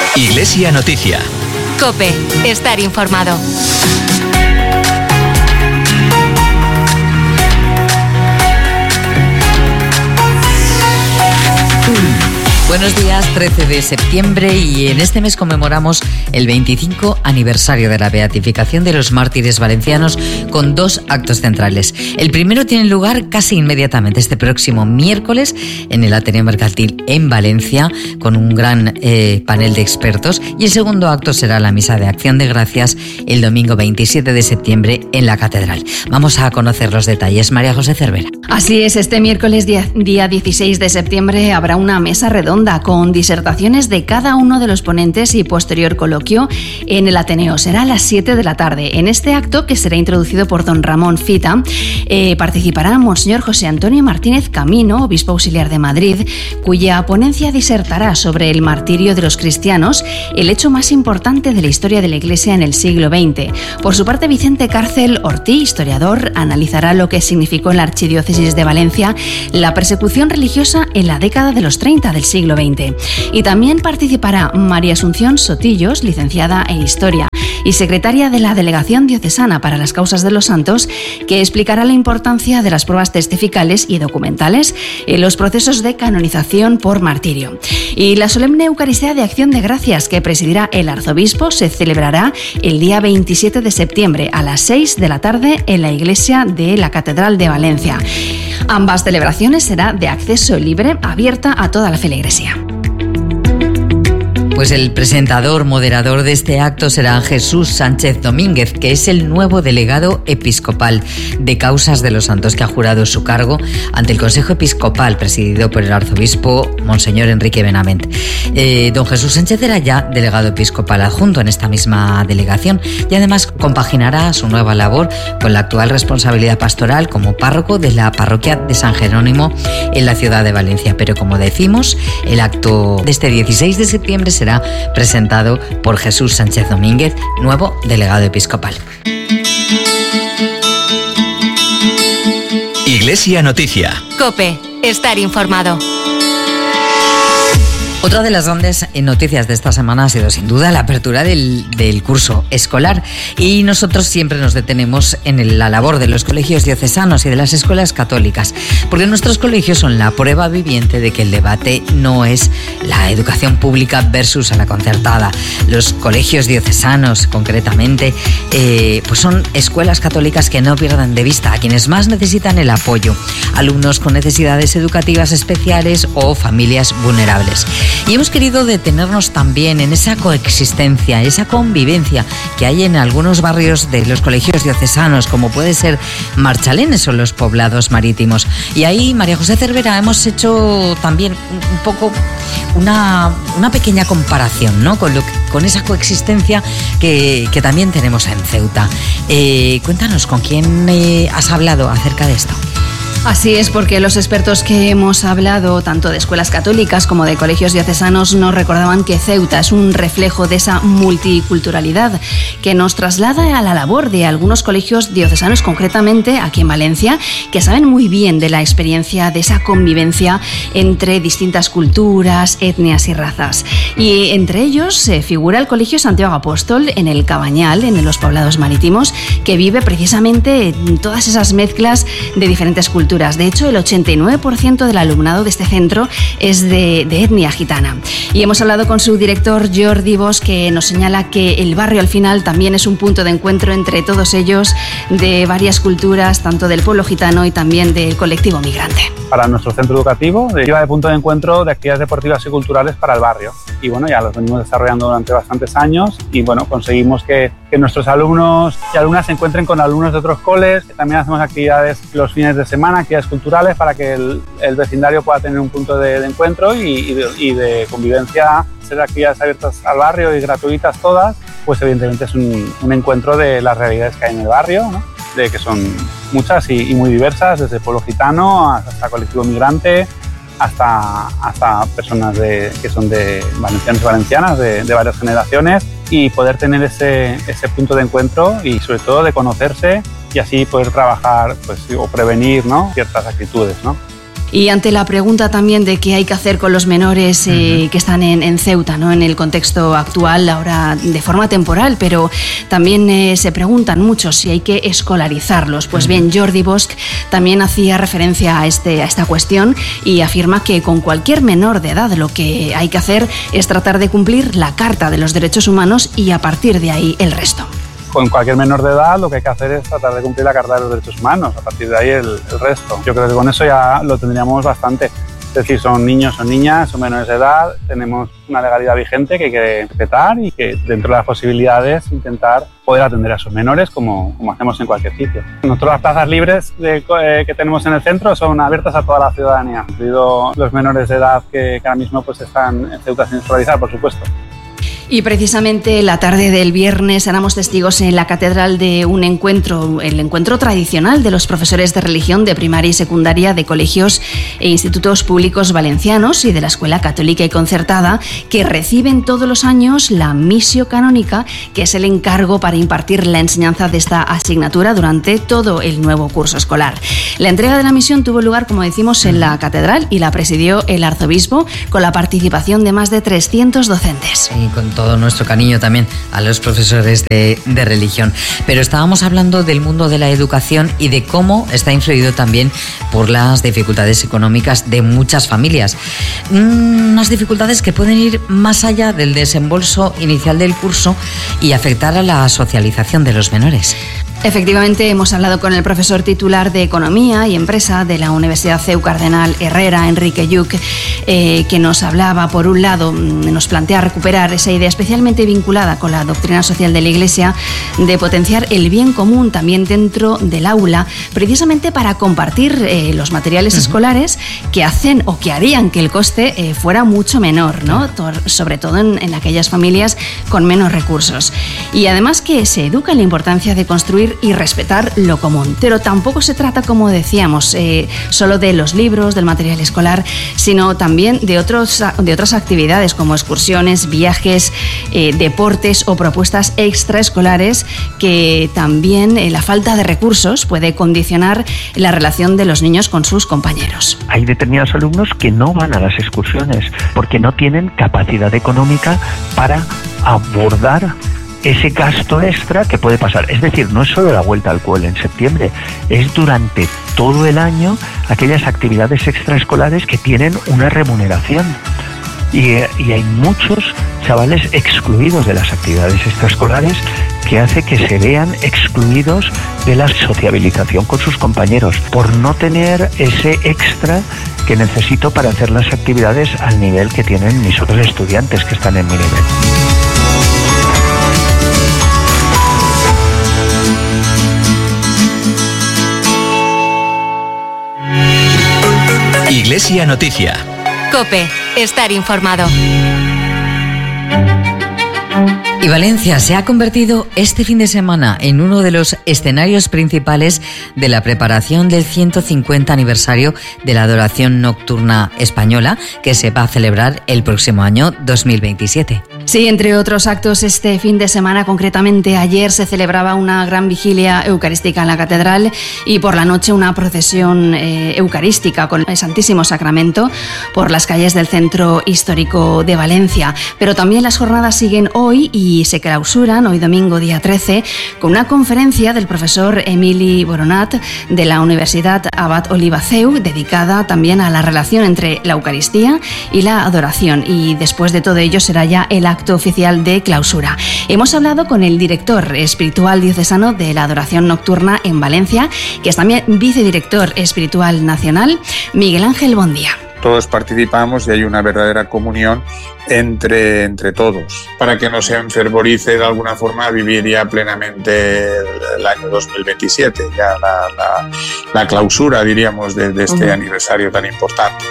Iglesia Noticia. COPE. Estar informado. Buenos días, 13 de septiembre y en este mes conmemoramos el 25 aniversario de la beatificación de los mártires valencianos con dos actos centrales. El primero tiene lugar casi inmediatamente este próximo miércoles en el Ateneo Mercantil en Valencia con un gran panel de expertos, y el segundo acto será la misa de acción de gracias el domingo 27 de septiembre en la Catedral. Vamos a conocer los detalles. María José Cervera. Así es, este miércoles día 16 de septiembre habrá una mesa redonda con disertaciones de cada uno de los ponentes y posterior coloquio en el Ateneo. Será a las 7 de la tarde. En este acto, que será introducido por don Ramón Fita, participará Monseñor José Antonio Martínez Camino, obispo auxiliar de Madrid, cuya ponencia disertará sobre el martirio de los cristianos, el hecho más importante de la historia de la Iglesia en el siglo XX. Por su parte, Vicente Cárcel Ortí, historiador, analizará lo que significó en la Archidiócesis de Valencia la persecución religiosa en la década de los 30 del siglo XX. Y también participará María Asunción Sotillos, licenciada en Historia y secretaria de la Delegación Diocesana para las Causas de los Santos, que explicará la importancia de las pruebas testificales y documentales en los procesos de canonización por martirio. Y la solemne Eucaristía de Acción de Gracias, que presidirá el arzobispo, se celebrará el día 27 de septiembre a las 6 de la tarde en la iglesia de la Catedral de Valencia. Ambas celebraciones será de acceso libre, abierta a toda la feligresía. Pues el presentador, moderador de este acto será Jesús Sánchez Domínguez, que es el nuevo delegado episcopal de Causas de los Santos, que ha jurado su cargo ante el Consejo Episcopal presidido por el arzobispo Monseñor Enrique Benavent. Don Jesús Sánchez era ya delegado episcopal adjunto en esta misma delegación y además compaginará su nueva labor con la actual responsabilidad pastoral como párroco de la parroquia de San Jerónimo en la ciudad de Valencia. Pero como decimos, el acto de este 16 de septiembre será presentado por Jesús Sánchez Domínguez, nuevo delegado episcopal. Iglesia Noticia. COPE. Estar informado. Otra de las grandes noticias de esta semana ha sido sin duda la apertura del curso escolar, y nosotros siempre nos detenemos en la labor de los colegios diocesanos y de las escuelas católicas, porque nuestros colegios son la prueba viviente de que el debate no es la educación pública versus a la concertada. Los colegios diocesanos, concretamente, pues son escuelas católicas que no pierdan de vista a quienes más necesitan el apoyo, alumnos con necesidades educativas especiales o familias vulnerables. Y hemos querido detenernos también en esa coexistencia, esa convivencia que hay en algunos barrios de los colegios diocesanos, como puede ser Marchalenes o los poblados marítimos. Y ahí, María José Cervera, hemos hecho también un poco una pequeña comparación, ¿no?, con esa coexistencia que también tenemos en Ceuta. Cuéntanos, ¿con quién has hablado acerca de esto? Así es, porque los expertos que hemos hablado, tanto de escuelas católicas como de colegios diocesanos, nos recordaban que Ceuta es un reflejo de esa multiculturalidad que nos traslada a la labor de algunos colegios diocesanos, concretamente aquí en Valencia, que saben muy bien de la experiencia de esa convivencia entre distintas culturas, etnias y razas. Y entre ellos figura el Colegio Santiago Apóstol en el Cabañal, en los poblados marítimos, que vive precisamente todas esas mezclas de diferentes culturas. De hecho, el 89% del alumnado de este centro es de etnia gitana. Y hemos hablado con su director, Jordi Bosch, que nos señala que el barrio al final también es un punto de encuentro entre todos ellos, de varias culturas, tanto del pueblo gitano y también del colectivo migrante. Para nuestro centro educativo, sirva de punto de encuentro de actividades deportivas y culturales para el barrio. Y bueno, ya los venimos desarrollando durante bastantes años y bueno, conseguimos que nuestros alumnos y alumnas se encuentren con alumnos de otros coles. También hacemos actividades los fines de semana, actividades culturales, para que el vecindario pueda tener un punto de encuentro y de convivencia. Ser actividades abiertas al barrio y gratuitas todas, pues evidentemente es un encuentro de las realidades que hay en el barrio, ¿no?, de que son muchas y muy diversas, desde pueblo gitano hasta colectivo migrante, hasta personas que son de valencianos y valencianas de varias generaciones, y poder tener ese punto de encuentro y sobre todo de conocerse y así poder trabajar, pues, o prevenir, ¿no?, ciertas actitudes, ¿no? Y ante la pregunta también de qué hay que hacer con los menores que están en Ceuta, ¿no? En el contexto actual, ahora de forma temporal, pero también se preguntan muchos si hay que escolarizarlos. Pues bien, Jordi Bosch también hacía referencia a esta cuestión y afirma que con cualquier menor de edad lo que hay que hacer es tratar de cumplir la Carta de los Derechos Humanos y a partir de ahí el resto. Con cualquier menor de edad lo que hay que hacer es tratar de cumplir la Carta de los Derechos Humanos, a partir de ahí el resto. Yo creo que con eso ya lo tendríamos bastante. Es decir, son niños, son niñas, son menores de edad, tenemos una legalidad vigente que hay que respetar y que dentro de las posibilidades intentar poder atender a esos menores como hacemos en cualquier sitio. Nosotros las plazas libres que tenemos en el centro son abiertas a toda la ciudadanía, incluidos los menores de edad que ahora mismo pues están en Ceuta sin escolarizar, por supuesto. Y precisamente la tarde del viernes éramos testigos en la catedral de un encuentro, el encuentro tradicional de los profesores de religión de primaria y secundaria de colegios e institutos públicos valencianos y de la Escuela Católica y Concertada, que reciben todos los años la missio canónica, que es el encargo para impartir la enseñanza de esta asignatura durante todo el nuevo curso escolar. La entrega de la misión tuvo lugar, como decimos, en la catedral y la presidió el arzobispo con la participación de más de 300 docentes. Y con todo nuestro cariño también a los profesores de religión. Pero estábamos hablando del mundo de la educación y de cómo está influido también por las dificultades económicas de muchas familias. Unas dificultades que pueden ir más allá del desembolso inicial del curso y afectar a la socialización de los menores. Efectivamente, hemos hablado con el profesor titular de Economía y Empresa de la Universidad CEU Cardenal Herrera, Enrique Lluc, que nos hablaba, por un lado, nos plantea recuperar esa idea especialmente vinculada con la doctrina social de la Iglesia de potenciar el bien común también dentro del aula, precisamente para compartir los materiales escolares que hacen o que harían que el coste fuera mucho menor, ¿no? Sobre todo en aquellas familias con menos recursos. Y además que se educa en la importancia de construir y respetar lo común. Pero tampoco se trata, como decíamos, solo de los libros, del material escolar, sino también de otras actividades como excursiones, viajes, deportes o propuestas extraescolares, que también la falta de recursos puede condicionar la relación de los niños con sus compañeros. Hay determinados alumnos que no van a las excursiones porque no tienen capacidad económica para abordar ese gasto extra que puede pasar. Es decir, no es solo la vuelta al cole en septiembre, es durante todo el año aquellas actividades extraescolares que tienen una remuneración. Y hay muchos chavales excluidos de las actividades extraescolares, que hace que se vean excluidos de la sociabilización con sus compañeros por no tener ese extra que necesito para hacer las actividades al nivel que tienen mis otros estudiantes que están en mi nivel. Iglesia Noticia. COPE, estar informado. Y Valencia se ha convertido este fin de semana en uno de los escenarios principales de la preparación del 150 aniversario de la adoración nocturna española, que se va a celebrar el próximo año 2027. Sí, entre otros actos, este fin de semana, concretamente ayer, se celebraba una gran vigilia eucarística en la catedral y por la noche una procesión eucarística con el Santísimo Sacramento por las calles del centro histórico de Valencia. Pero también las jornadas siguen hoy y se clausuran hoy domingo día 13 con una conferencia del profesor Emili Boronat de la Universidad Abat Oliba CEU, dedicada también a la relación entre la Eucaristía y la adoración. Y después de todo ello será ya el acto oficial de clausura. Hemos hablado con el director espiritual diocesano de la adoración nocturna en Valencia, que es también vicedirector espiritual nacional, Miguel Ángel Bondía. Todos participamos y hay una verdadera comunión entre todos, para que no se enfervorice de alguna forma a vivir ya plenamente el año 2027, ya la clausura, diríamos, de este aniversario tan importante.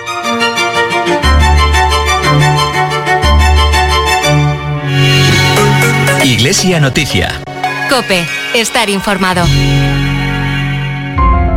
Iglesia Noticia. COPE, estar informado.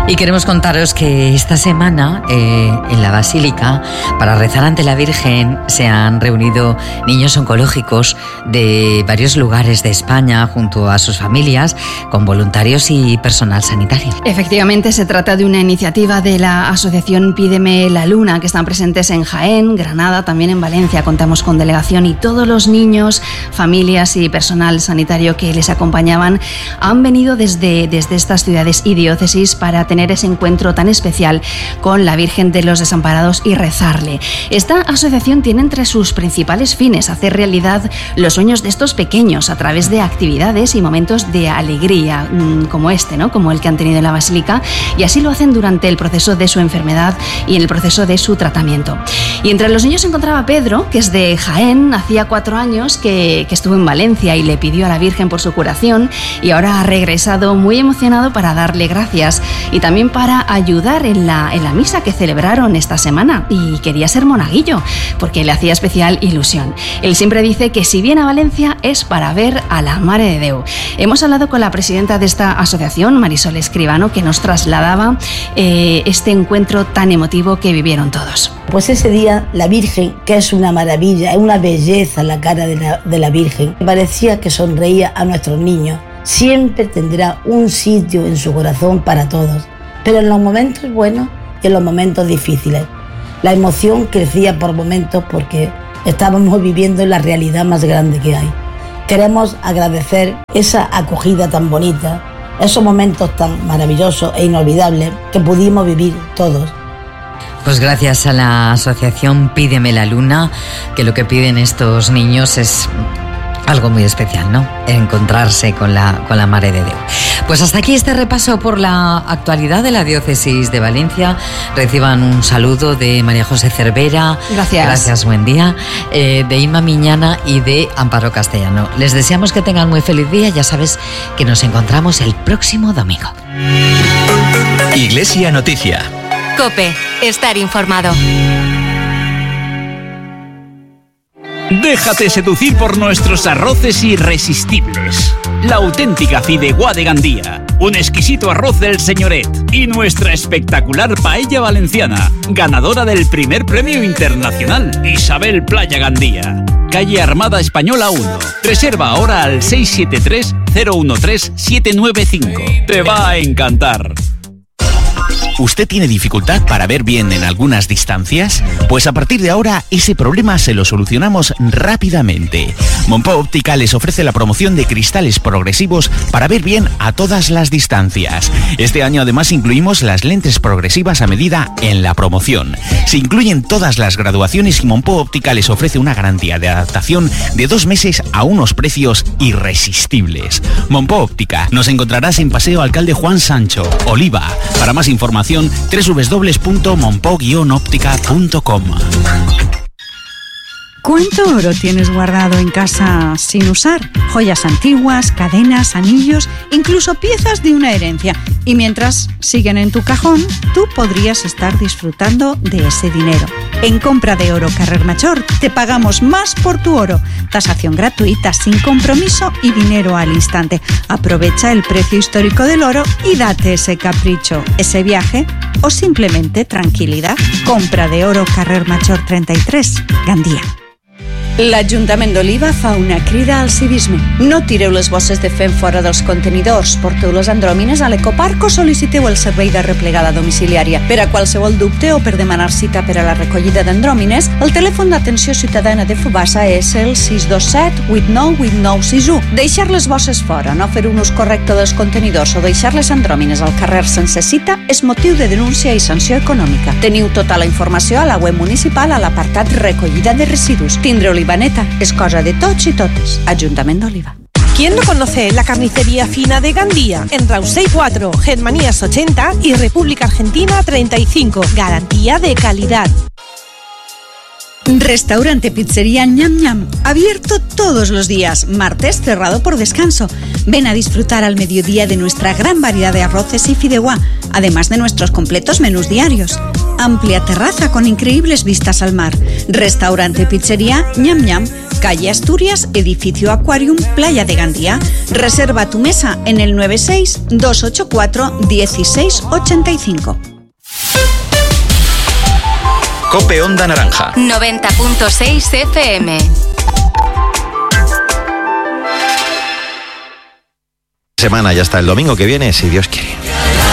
Y queremos contaros que esta semana en la Basílica, para rezar ante la Virgen, se han reunido niños oncológicos de varios lugares de España junto a sus familias, con voluntarios y personal sanitario. Efectivamente, se trata de una iniciativa de la asociación Pídeme la Luna, que están presentes en Jaén, Granada, también en Valencia. Contamos con delegación y todos los niños, familias y personal sanitario que les acompañaban han venido desde estas ciudades y diócesis para tener ese encuentro tan especial con la Virgen de los Desamparados y rezarle. Esta asociación tiene entre sus principales fines hacer realidad los sueños de estos pequeños a través de actividades y momentos de alegría como este, ¿no? Como el que han tenido en la Basílica, y así lo hacen durante el proceso de su enfermedad y en el proceso de su tratamiento. Y entre los niños se encontraba Pedro, que es de Jaén, hacía 4 años que estuvo en Valencia y le pidió a la Virgen por su curación, y ahora ha regresado muy emocionado para darle gracias y también para ayudar en la misa que celebraron esta semana, y quería ser monaguillo porque le hacía especial ilusión. Él siempre dice que si viene a Valencia es para ver a la Mare de Déu. Hemos hablado con la presidenta de esta asociación, Marisol Escribano, que nos trasladaba este encuentro tan emotivo que vivieron todos. Pues ese día la Virgen, que es una maravilla, es una belleza la cara de la Virgen, parecía que sonreía a nuestros niños. Siempre tendrá un sitio en su corazón para todos, pero en los momentos buenos y en los momentos difíciles. La emoción crecía por momentos porque estábamos viviendo la realidad más grande que hay. Queremos agradecer esa acogida tan bonita, esos momentos tan maravillosos e inolvidables que pudimos vivir todos. Pues gracias a la asociación Pídeme la Luna, que lo que piden estos niños es algo muy especial, ¿no? Encontrarse con la Mare de Déu. Pues hasta aquí este repaso por la actualidad de la diócesis de Valencia. Reciban un saludo de María José Cervera. Gracias. Gracias, buen día. De Inma Miñana y de Amparo Castellano. Les deseamos que tengan muy feliz día. Ya sabes que nos encontramos el próximo domingo. Iglesia Noticia. COPE. Estar informado. Déjate seducir por nuestros arroces irresistibles. La auténtica fideuá de Gandía, un exquisito arroz del Señoret y nuestra espectacular paella valenciana, ganadora del primer premio internacional Isabel Playa Gandía. Calle Armada Española 1. Reserva ahora al 673-013-795. Te va a encantar. ¿Usted tiene dificultad para ver bien en algunas distancias? Pues a partir de ahora ese problema se lo solucionamos rápidamente. Monpó Óptica les ofrece la promoción de cristales progresivos para ver bien a todas las distancias. Este año además incluimos las lentes progresivas a medida en la promoción. Se incluyen todas las graduaciones y Monpó Óptica les ofrece una garantía de adaptación de 2 meses a unos precios irresistibles. Monpó Óptica, nos encontrarás en Paseo Alcalde Juan Sancho, Oliva. Para más información, www.monpó-óptica.com. ¿Cuánto oro tienes guardado en casa sin usar? Joyas antiguas, cadenas, anillos, incluso piezas de una herencia. Y mientras siguen en tu cajón, tú podrías estar disfrutando de ese dinero. En Compra de Oro Carrer Major te pagamos más por tu oro. Tasación gratuita, sin compromiso y dinero al instante. Aprovecha el precio histórico del oro y date ese capricho, ese viaje o simplemente tranquilidad. Compra de Oro Carrer Major 33, Gandía. L'Ajuntament d'Oliva fa una crida al civisme. No tireu les bosses de fem fora dels contenidors, porteu les andròmines a l'ecoparc o sol·liciteu el servei de replegada domiciliària. Per a qualsevol dubte o per demanar cita per a la recollida d'andròmines, el telèfon d'atenció ciutadana de Fubassa és el 627 89 8961. Deixar les bosses fora, no fer un ús correcte dels contenidors o deixar les andròmines al carrer sense cita és motiu de denúncia i sanció econòmica. Teniu tota la informació a la web municipal a l'apartat recollida de residus. Tindre Olivaneta es cosa de tots y totes. Ayuntament d'Oliva. ¿Quién no conoce la carnicería fina de Gandía? En Rausey 4, Getmanías 80 y República Argentina 35. Garantía de calidad. Restaurante Pizzería Ñam Ñam, abierto todos los días, martes cerrado por descanso. Ven a disfrutar al mediodía de nuestra gran variedad de arroces y fideuá, además de nuestros completos menús diarios. Amplia terraza con increíbles vistas al mar. Restaurante Pizzería Ñam Ñam, calle Asturias, edificio Aquarium, Playa de Gandía. Reserva tu mesa en el 96-284-1685. Cope Onda Naranja. 90.6 FM. Semana ya hasta el domingo que viene, si Dios quiere.